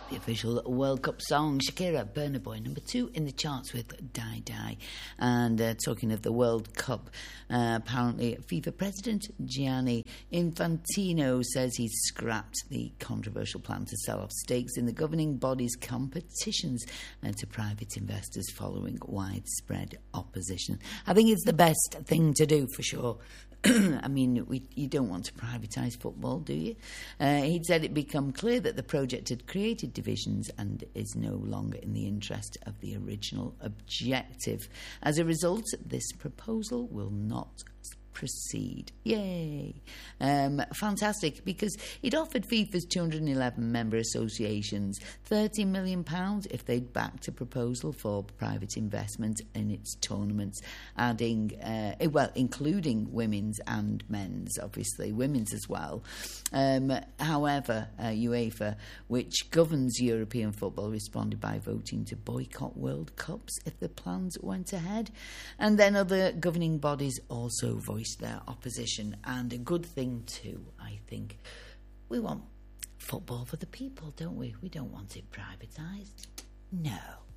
the official World Cup song. Shakira, Burna Boy, number 2 in the charts with Die Die. And talking of the World Cup, apparently FIFA President Gianni Infantino says he's scrapped the controversial plan to sell off stakes in the governing body's competitions to private investors following widespread opposition. I think it's the best thing to do for sure. I mean, you don't want to privatise football, do you? He'd said it become clear that the project had created divisions and is no longer in the interest of the original objective. As a result, this proposal will not proceed. Yay! Fantastic, because it offered FIFA's 211 member associations £30 million if they'd backed a proposal for private investment in its tournaments, adding, including women's and men's, obviously, women's as well. However, UEFA, which governs European football, responded by voting to boycott World Cups if the plans went ahead. And then other governing bodies also voiced their opposition, and a good thing too, I think. We want football for the people, don't we? We don't want it privatised. No.